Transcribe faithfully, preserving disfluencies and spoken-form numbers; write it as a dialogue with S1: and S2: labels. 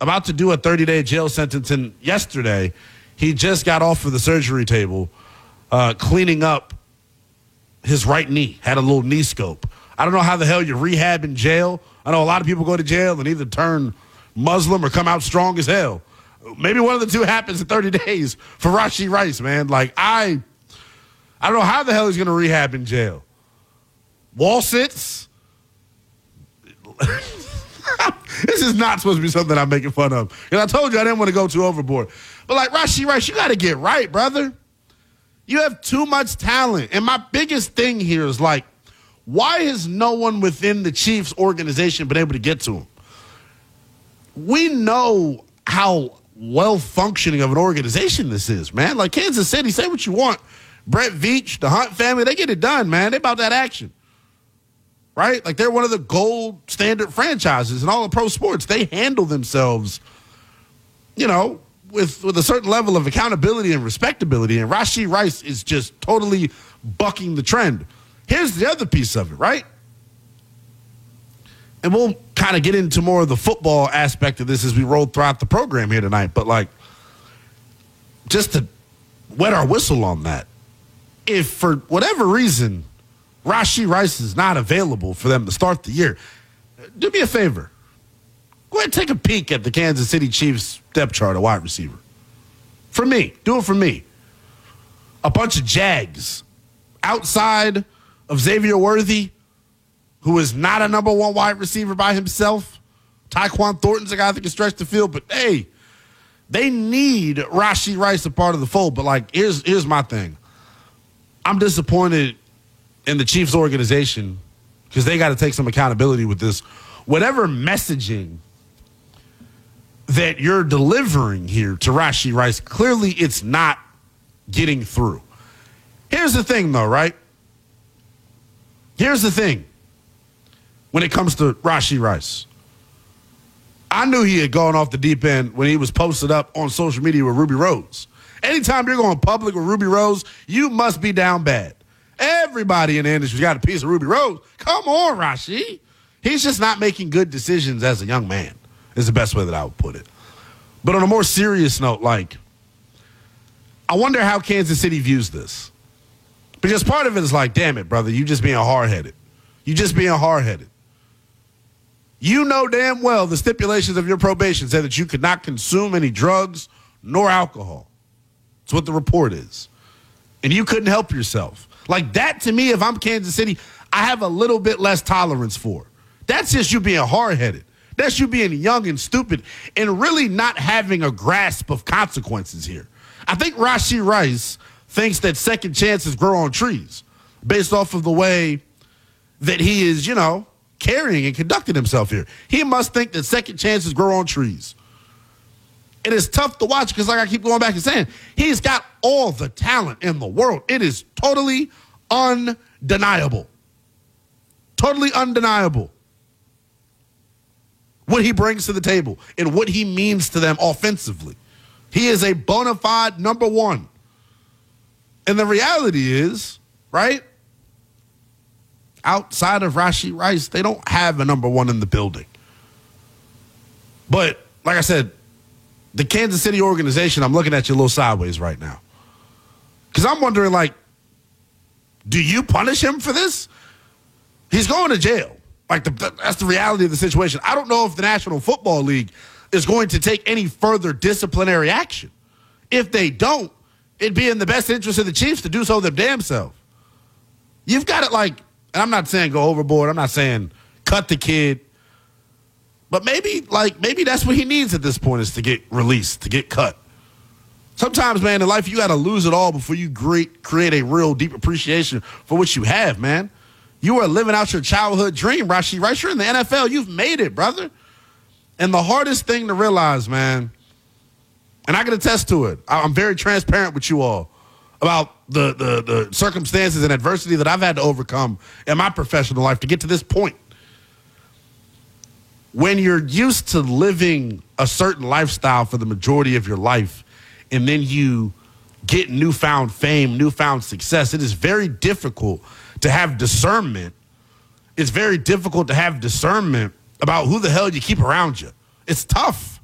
S1: about to do a thirty-day jail sentence, and yesterday he just got off of the surgery table uh, cleaning up his right knee, had a little knee scope. I don't know how the hell you rehab in jail. I know a lot of people go to jail and either turn Muslim or come out strong as hell. Maybe one of the two happens in thirty days for Rashee Rice, man. Like, I I don't know how the hell he's going to rehab in jail. Wall sits? This is not supposed to be something I'm making fun of. Because I told you I didn't want to go too overboard. But, like, Rashee Rice, you got to get right, brother. You have too much talent. And my biggest thing here is, like, why has no one within the Chiefs organization been able to get to him? We know how well-functioning of an organization this is, man. Like, Kansas City, say what you want. Brett Veach, the Hunt family, they get it done, man. They about that action, right? Like, they're one of the gold standard franchises in all of pro sports. They handle themselves, you know, with, with a certain level of accountability and respectability, and Rashee Rice is just totally bucking the trend. Here's the other piece of it, right? And we'll kind of get into more of the football aspect of this as we roll throughout the program here tonight. But, like, just to wet our whistle on that, if for whatever reason Rashee Rice is not available for them to start the year, do me a favor. Go ahead and take a peek at the Kansas City Chiefs depth chart of wide receiver. For me. Do it for me. A bunch of Jags outside of Xavier Worthy, who is not a number one wide receiver by himself. Tyquan Thornton's a guy that can stretch the field, but hey, they need Rashee Rice a part of the fold. But, like, here's here's my thing. I'm disappointed in the Chiefs organization because they got to take some accountability with this. Whatever messaging that you're delivering here to Rashee Rice, clearly it's not getting through. Here's the thing, though, right? Here's the thing. When it comes to Rashee Rice, I knew he had gone off the deep end when he was posted up on social media with Ruby Rose. Anytime you're going public with Ruby Rose, you must be down bad. Everybody in the industry got a piece of Ruby Rose. Come on, Rashee. He's just not making good decisions as a young man, is the best way that I would put it. But on a more serious note, like, I wonder how Kansas City views this. Because part of it is like, damn it, brother, you just being hard-headed. You just being hard-headed. You know damn well the stipulations of your probation said that you could not consume any drugs nor alcohol. That's what the report is. And you couldn't help yourself. Like, that, to me, if I'm Kansas City, I have a little bit less tolerance for. That's just you being hard-headed. That's you being young and stupid and really not having a grasp of consequences here. I think Rashee Rice thinks that second chances grow on trees based off of the way that he is, you know, carrying and conducting himself here. He must think that second chances grow on trees. It is tough to watch because, like I keep going back and saying, he's got all the talent in the world. It is totally undeniable. Totally undeniable what he brings to the table and what he means to them offensively. He is a bona fide number one. And the reality is, right, outside of Rashee Rice, they don't have a number one in the building. But, like I said, the Kansas City organization, I'm looking at you a little sideways right now. Because I'm wondering, like, do you punish him for this? He's going to jail. Like, the, that's the reality of the situation. I don't know if the National Football League is going to take any further disciplinary action. If they don't, it'd be in the best interest of the Chiefs to do so their damn self. You've got it, like, and I'm not saying go overboard. I'm not saying cut the kid. But maybe, like, maybe that's what he needs at this point is to get released, to get cut. Sometimes, man, in life, you got to lose it all before you create, create a real deep appreciation for what you have, man. You are living out your childhood dream, Rashee Rice. You're in the N F L. You've made it, brother. And the hardest thing to realize, man, and I can attest to it, I'm very transparent with you all about the, the, the circumstances and adversity that I've had to overcome in my professional life to get to this point. When you're used to living a certain lifestyle for the majority of your life, and then you get newfound fame, newfound success, it is very difficult to have discernment. It's very difficult to have discernment about who the hell you keep around you. It's tough.